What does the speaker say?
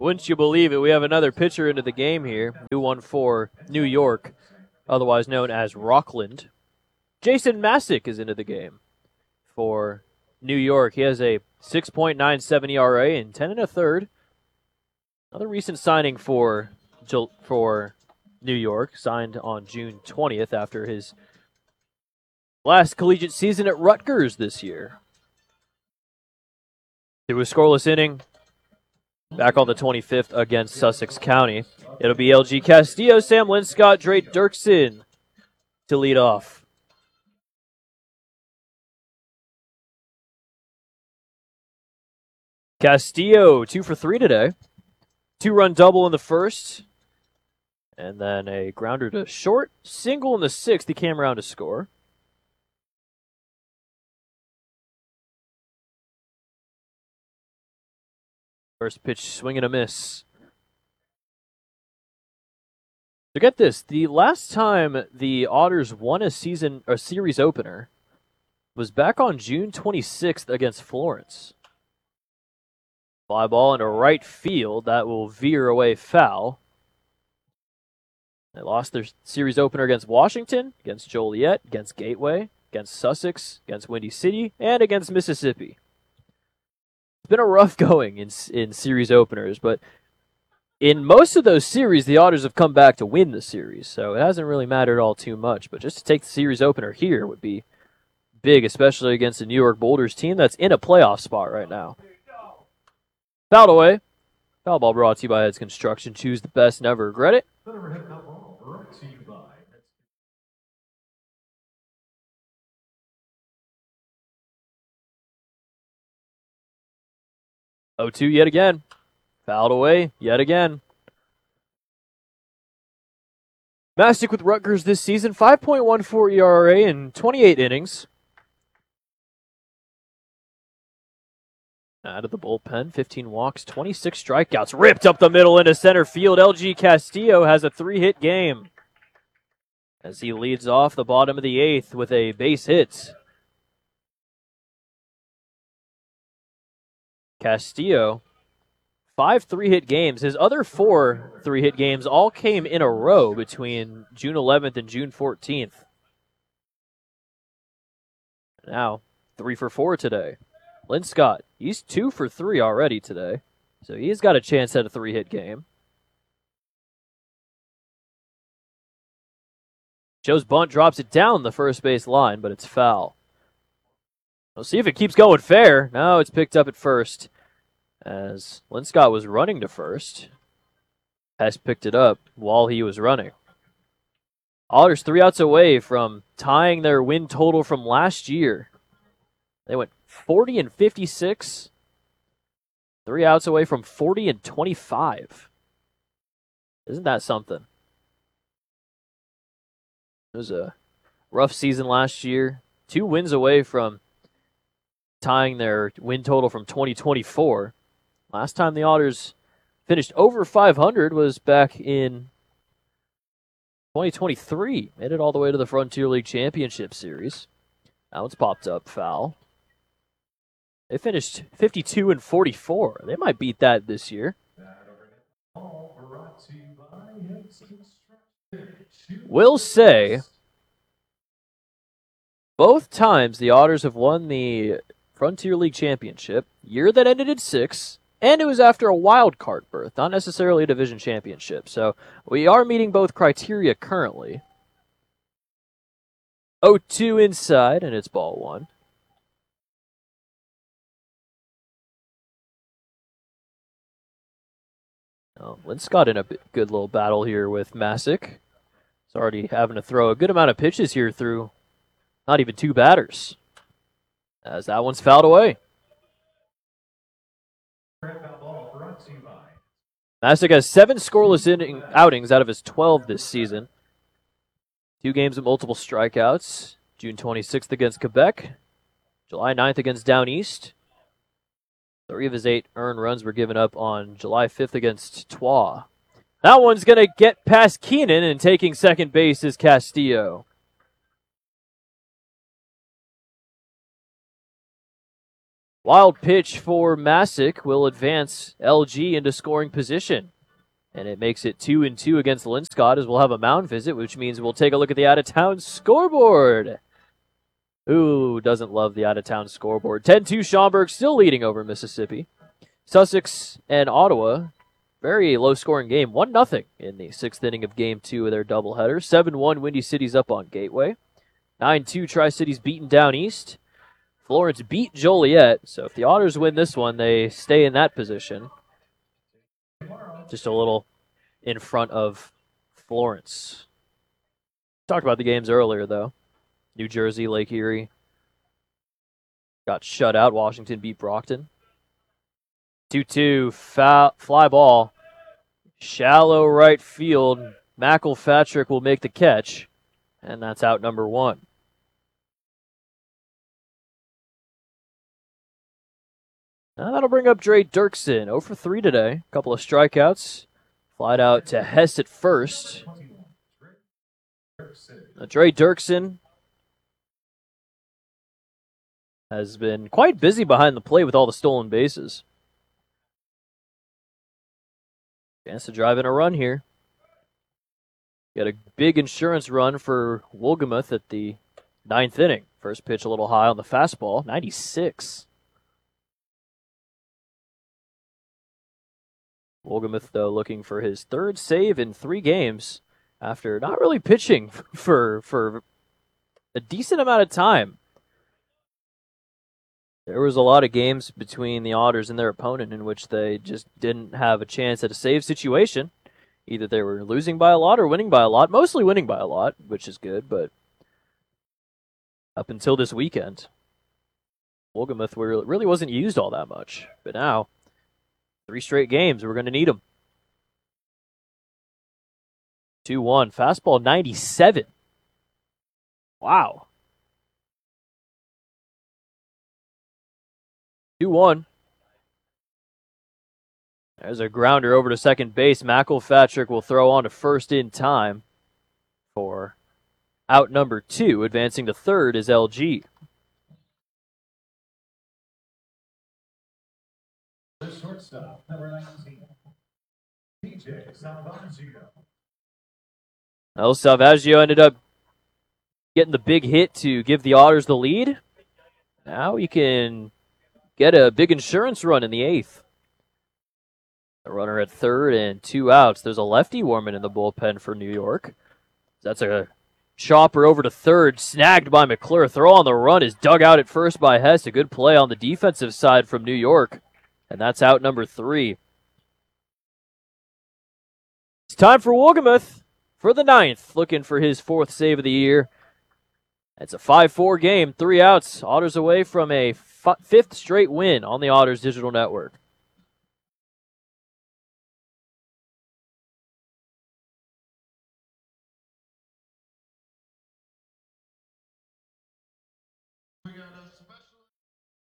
Wouldn't you believe it? We have another pitcher into the game here. New one for New York, otherwise known as Rockland. Jason Masick is into the game for New York. He has a 6.97 ERA and 10 1/3. Another recent signing for New York, signed on June 20th after his last collegiate season at Rutgers this year. It was scoreless inning back on the 25th against Sussex County. It'll be LG Castillo, Sam Linscott, Drake Dirksen to lead off. Castillo, 2 for 3 today. 2-run double in the first. And then a grounder to short. Single in the sixth. He came around to score. First pitch, swing and a miss. So get this. The last time the Otters won a series opener was back on June 26th against Florence. Fly ball into right field. That will veer away foul. They lost their series opener against Washington, against Joliet, against Gateway, against Sussex, against Windy City, and against Mississippi. It's been a rough going in series openers, but in most of those series, the Otters have come back to win the series, so it hasn't really mattered all too much. But just to take the series opener here would be big, especially against the New York Boulders team that's in a playoff spot right now. Fouled away. Foul ball brought to you by Heads Construction. Choose the best, never regret it. Oh, 2 yet again. Fouled away yet again. Masick with Rutgers this season, 5.14 ERA in 28 innings. Out of the bullpen, 15 walks, 26 strikeouts. Ripped up the middle into center field. LG Castillo has a 3-hit game as he leads off the bottom of the 8th with a base hit. Castillo, 5 3-hit games. His other 4 3-hit games all came in a row between June 11th and June 14th. Now, 3 for 4 today. Linscott, he's 2 for 3 already today, so he's got a chance at a 3-hit game. Joe's bunt drops it down the first base line, but it's foul. We'll see if it keeps going fair. No, it's picked up at first, as Linscott was running to first. Hess picked it up while he was running. Otters 3 outs away from tying their win total from last year. They went 40 and 56. 3 outs away from 40 and 25. Isn't that something? It was a rough season last year. 2 wins away from tying their win total from 2024. Last time the Otters finished over 500 was back in 2023. Made it all the way to the Frontier League Championship Series. That one's popped up, foul. They finished 52 and 44. They might beat that this year. Will say, both times the Otters have won the Frontier League Championship, year that ended in 6, and it was after a wild card berth, not necessarily a division championship. So we are meeting both criteria currently. 0-2 inside, and it's ball 1. Linscott in a good little battle here with Masick. He's already having to throw a good amount of pitches here through not even 2 batters, as that one's fouled away. Masick has 7 scoreless outings out of his 12 this season. 2 games with multiple strikeouts. June 26th against Quebec. July 9th against Down East. 3 of his 8 earned runs were given up on July 5th against Troyes. That one's going to get past Keenan, and taking second base is Castillo. Wild pitch for Masick will advance LG into scoring position. And it makes it 2-2 against Linscott as we'll have a mound visit, which means we'll take a look at the out-of-town scoreboard. Who doesn't love the out-of-town scoreboard? 10-2 Schaumburg still leading over Mississippi. Sussex and Ottawa, very low-scoring game. 1-0 in the 6th inning of Game 2 of their doubleheader. 7-1 Windy City's up on Gateway. 9-2 Tri-City's beaten down east. Florence beat Joliet, so if the Otters win this one, they stay in that position. Just a little in front of Florence. Talked about the games earlier, though. New Jersey, Lake Erie got shut out. Washington beat Brockton. 2-2, fly ball. Shallow right field. McElpatrick will make the catch, and that's out number 1. Now that'll bring up Dre Dirksen. 0 for 3 today. A couple of strikeouts. Flied out to Hess at first. Dre Dirksen has been quite busy behind the plate with all the stolen bases. Chance to drive in a run here. Got a big insurance run for Wolgemuth at the 9th inning. First pitch a little high on the fastball. 96. Wolgemuth, though, looking for his 3rd save in 3 games after not really pitching for a decent amount of time. There was a lot of games between the Otters and their opponent in which they just didn't have a chance at a save situation. Either they were losing by a lot or winning by a lot. Mostly winning by a lot, which is good, but up until this weekend, Wolgemuth really wasn't used all that much. But now, 3 straight games, we're going to need them. 2-1, fastball 97. Wow. 2-1. There's a grounder over to second base. McElpatrick will throw on to first in time for out number 2. Advancing to third is LG. The shortstop, number 19, DJ Salvaggio. El Salvaggio ended up getting the big hit to give the Otters the lead. Now he can get a big insurance run in the 8th. The runner at third and 2 outs. There's a lefty warming in the bullpen for New York. That's a chopper over to third, snagged by McClure. Throw on the run is dug out at first by Hess. A good play on the defensive side from New York. And that's out number 3. It's time for Wolgemuth for the 9th, looking for his 4th save of the year. It's a 5-4 game, 3 outs. Otters away from a 5th straight win on the Otters Digital Network. We got a special